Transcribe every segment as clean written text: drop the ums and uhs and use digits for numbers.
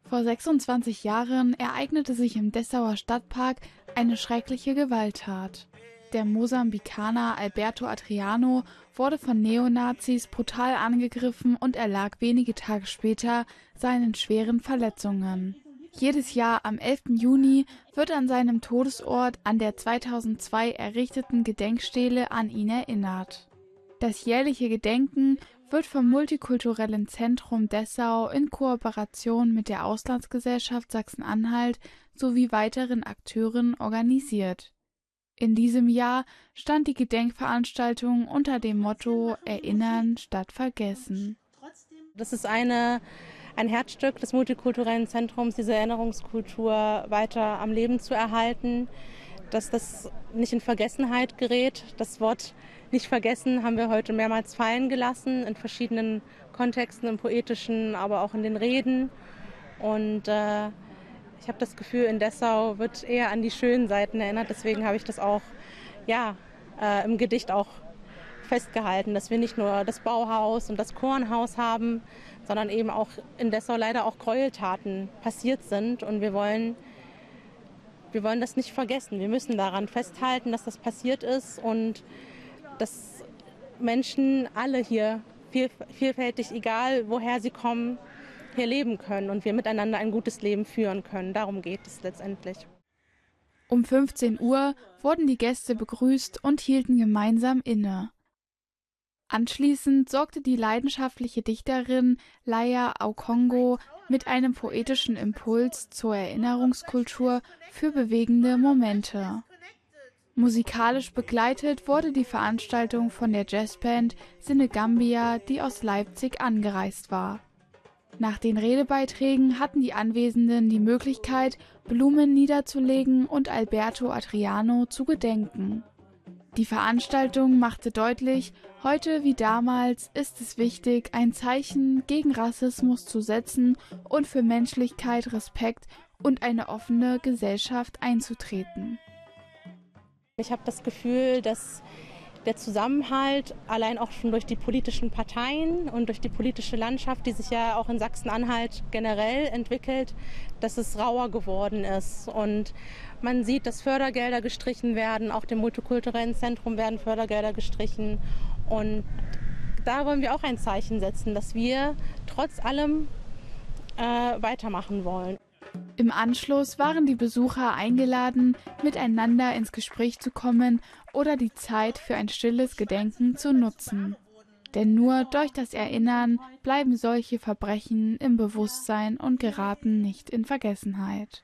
Vor 26 Jahren ereignete sich im Dessauer Stadtpark eine schreckliche Gewalttat. Der Mosambikaner Alberto Adriano wurde von Neonazis brutal angegriffen und erlag wenige Tage später seinen schweren Verletzungen. Jedes Jahr am 11. Juni wird an seinem Todesort an der 2002 errichteten Gedenkstele an ihn erinnert. Das jährliche Gedenken wird vom Multikulturellen Zentrum Dessau in Kooperation mit der Auslandsgesellschaft Sachsen-Anhalt sowie weiteren Akteuren organisiert. In diesem Jahr stand die Gedenkveranstaltung unter dem Motto Erinnern statt Vergessen. Das ist ein Herzstück des Multikulturellen Zentrums, diese Erinnerungskultur weiter am Leben zu erhalten, dass das nicht in Vergessenheit gerät. Das Wort nicht vergessen haben wir heute mehrmals fallen gelassen, in verschiedenen Kontexten, im Poetischen, aber auch in den Reden. Und ich habe das Gefühl, in Dessau wird eher an die schönen Seiten erinnert. Deswegen habe ich das auch im Gedicht auch festgehalten, dass wir nicht nur das Bauhaus und das Kornhaus haben, sondern eben auch in Dessau leider auch Gräueltaten passiert sind. Und wir wollen das nicht vergessen. Wir müssen daran festhalten, dass das passiert ist und dass Menschen alle hier vielfältig, egal woher sie kommen, hier leben können und wir miteinander ein gutes Leben führen können. Darum geht es letztendlich. Um 15 Uhr wurden die Gäste begrüßt und hielten gemeinsam inne. Anschließend sorgte die leidenschaftliche Dichterin Laia Aukongo mit einem poetischen Impuls zur Erinnerungskultur für bewegende Momente. Musikalisch begleitet wurde die Veranstaltung von der Jazzband Sinegambia, die aus Leipzig angereist war. Nach den Redebeiträgen hatten die Anwesenden die Möglichkeit, Blumen niederzulegen und Alberto Adriano zu gedenken. Die Veranstaltung machte deutlich, heute wie damals ist es wichtig, ein Zeichen gegen Rassismus zu setzen und für Menschlichkeit, Respekt und eine offene Gesellschaft einzutreten. Ich habe das Gefühl, dass der Zusammenhalt allein auch schon durch die politischen Parteien und durch die politische Landschaft, die sich ja auch in Sachsen-Anhalt generell entwickelt, dass es rauer geworden ist. Und man sieht, dass Fördergelder gestrichen werden, auch dem Multikulturellen Zentrum werden Fördergelder gestrichen. Und da wollen wir auch ein Zeichen setzen, dass wir trotz allem weitermachen wollen. Im Anschluss waren die Besucher eingeladen, miteinander ins Gespräch zu kommen oder die Zeit für ein stilles Gedenken zu nutzen. Denn nur durch das Erinnern bleiben solche Verbrechen im Bewusstsein und geraten nicht in Vergessenheit.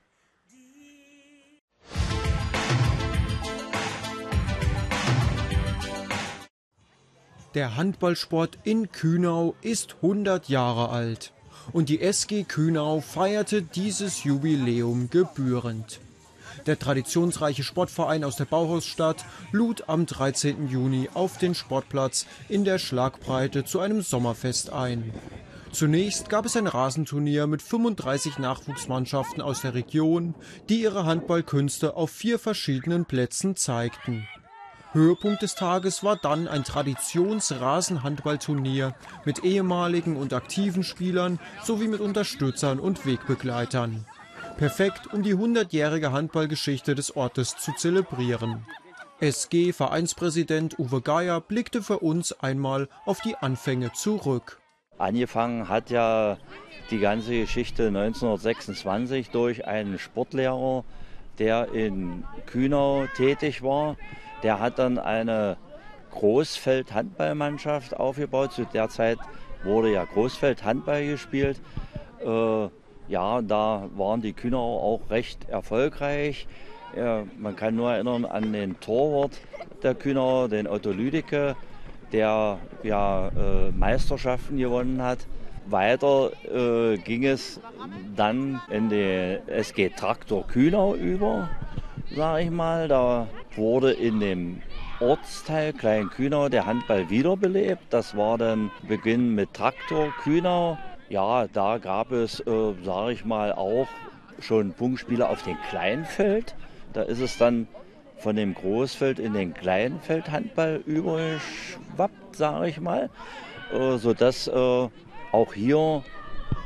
Der Handballsport in Künau ist 100 Jahre alt. Und die SG Künau feierte dieses Jubiläum gebührend. Der traditionsreiche Sportverein aus der Bauhausstadt lud am 13. Juni auf den Sportplatz in der Schlagbreite zu einem Sommerfest ein. Zunächst gab es ein Rasenturnier mit 35 Nachwuchsmannschaften aus der Region, die ihre Handballkünste auf 4 verschiedenen Plätzen zeigten. Höhepunkt des Tages war dann ein Traditionsrasenhandballturnier mit ehemaligen und aktiven Spielern sowie mit Unterstützern und Wegbegleitern. Perfekt, um die 100-jährige Handballgeschichte des Ortes zu zelebrieren. SG-Vereinspräsident Uwe Geier blickte für uns einmal auf die Anfänge zurück. Angefangen hat ja die ganze Geschichte 1926 durch einen Sportlehrer, der in Künau tätig war. Der hat dann eine Großfeld-Handballmannschaft aufgebaut. Zu der Zeit wurde ja Großfeld-Handball gespielt. Da waren die Künauer auch recht erfolgreich. Man kann nur erinnern an den Torwart der Künauer, den Otto Lüdecke, der Meisterschaften gewonnen hat. Weiter ging es dann in die SG Traktor Künau über, sage ich mal. Da wurde in dem Ortsteil Klein-Künau der Handball wiederbelebt. Das war dann Beginn mit Traktor Künau. Ja, da gab es, sage ich mal, auch schon Punktspiele auf dem Kleinfeld. Da ist es dann von dem Großfeld in den Kleinfeld-Handball übergeschwappt, sage ich mal, sodass auch hier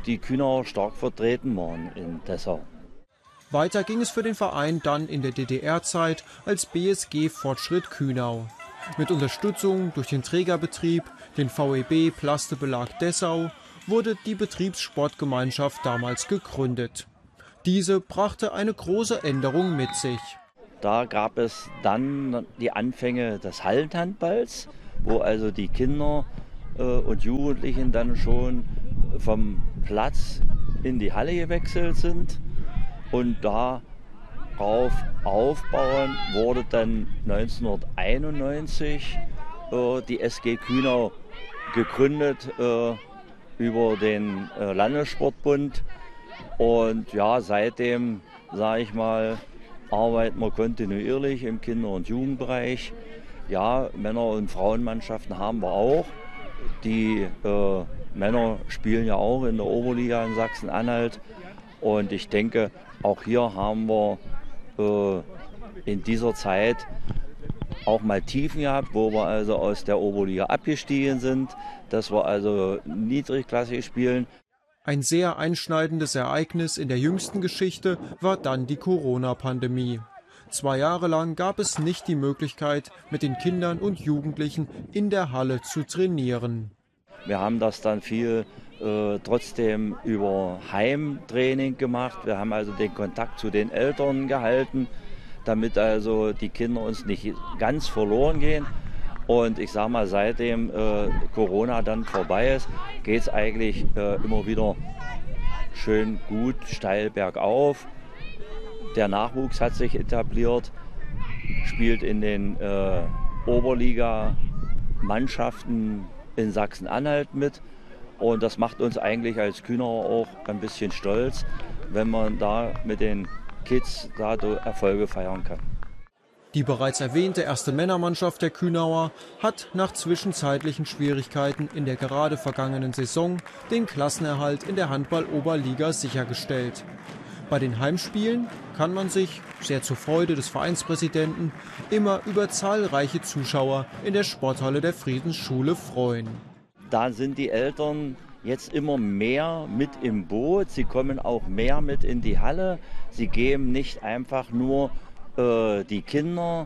die Kühnauer stark vertreten waren in Dessau. Weiter ging es für den Verein dann in der DDR-Zeit als BSG Fortschritt Kühnau. Mit Unterstützung durch den Trägerbetrieb, den VEB Plastebelag Dessau, wurde die Betriebssportgemeinschaft damals gegründet. Diese brachte eine große Änderung mit sich. Da gab es dann die Anfänge des Hallenhandballs, wo also die Kinder und Jugendlichen dann schon vom Platz in die Halle gewechselt sind. Und darauf aufbauen wurde dann 1991 die SG Kühnau gegründet über den Landessportbund. Und ja, seitdem, sage ich mal, arbeiten wir kontinuierlich im Kinder- und Jugendbereich. Ja, Männer- und Frauenmannschaften haben wir auch. Die Männer spielen ja auch in der Oberliga in Sachsen-Anhalt. Und ich denke, auch hier haben wir in dieser Zeit auch mal Tiefen gehabt, wo wir also aus der Oberliga abgestiegen sind, dass wir also niedrigklassig spielen. Ein sehr einschneidendes Ereignis in der jüngsten Geschichte war dann die Corona-Pandemie. 2 Jahre lang gab es nicht die Möglichkeit, mit den Kindern und Jugendlichen in der Halle zu trainieren. Wir haben das dann viel trotzdem über Heimtraining gemacht. Wir haben also den Kontakt zu den Eltern gehalten, damit also die Kinder uns nicht ganz verloren gehen. Und ich sage mal, seitdem Corona dann vorbei ist, geht es eigentlich immer wieder schön gut steil bergauf. Der Nachwuchs hat sich etabliert, spielt in den Oberliga-Mannschaften in Sachsen-Anhalt mit. Und das macht uns eigentlich als Kühnauer auch ein bisschen stolz, wenn man da mit den Kids da Erfolge feiern kann. Die bereits erwähnte erste Männermannschaft der Kühnauer hat nach zwischenzeitlichen Schwierigkeiten in der gerade vergangenen Saison den Klassenerhalt in der Handball-Oberliga sichergestellt. Bei den Heimspielen kann man sich, sehr zur Freude des Vereinspräsidenten, immer über zahlreiche Zuschauer in der Sporthalle der Friedensschule freuen. Da sind die Eltern jetzt immer mehr mit im Boot. Sie kommen auch mehr mit in die Halle. Sie geben nicht einfach nur die Kinder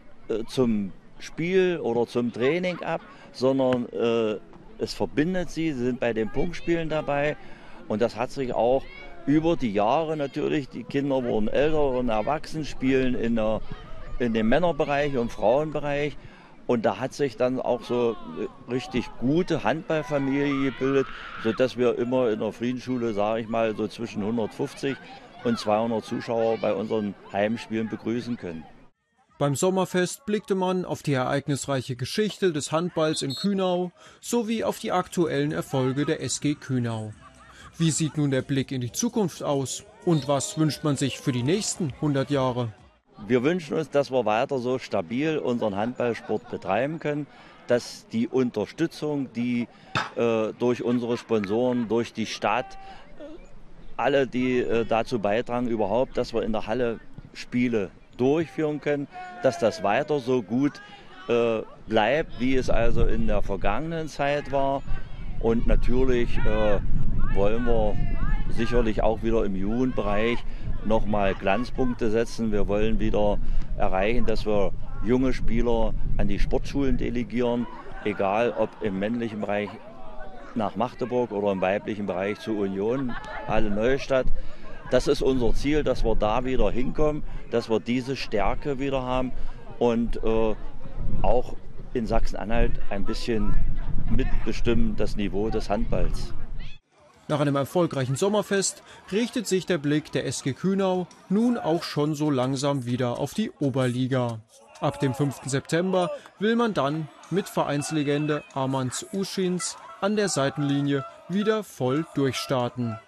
zum Spiel oder zum Training ab, sondern es verbindet sie. Sie sind bei den Punktspielen dabei. Und das hat sich auch über die Jahre natürlich, die Kinder wurden älter und erwachsen, spielen in dem Männerbereich und Frauenbereich. Und da hat sich dann auch so eine richtig gute Handballfamilie gebildet, sodass wir immer in der Friedensschule, sage ich mal, so zwischen 150 und 200 Zuschauer bei unseren Heimspielen begrüßen können. Beim Sommerfest blickte man auf die ereignisreiche Geschichte des Handballs in Kühnau sowie auf die aktuellen Erfolge der SG Kühnau. Wie sieht nun der Blick in die Zukunft aus? Und was wünscht man sich für die nächsten 100 Jahre? Wir wünschen uns, dass wir weiter so stabil unseren Handballsport betreiben können, dass die Unterstützung, die durch unsere Sponsoren, durch die Stadt, alle, die dazu beitragen überhaupt, dass wir in der Halle Spiele durchführen können, dass das weiter so gut bleibt, wie es also in der vergangenen Zeit war. Und natürlich wollen wir sicherlich auch wieder im Jugendbereich nochmal Glanzpunkte setzen. Wir wollen wieder erreichen, dass wir junge Spieler an die Sportschulen delegieren, egal ob im männlichen Bereich nach Magdeburg oder im weiblichen Bereich zur Union, Halle Neustadt. Das ist unser Ziel, dass wir da wieder hinkommen, dass wir diese Stärke wieder haben und auch in Sachsen-Anhalt ein bisschen mitbestimmen das Niveau des Handballs. Nach einem erfolgreichen Sommerfest richtet sich der Blick der SG Kühnau nun auch schon so langsam wieder auf die Oberliga. Ab dem 5. September will man dann mit Vereinslegende Armands Uschins an der Seitenlinie wieder voll durchstarten.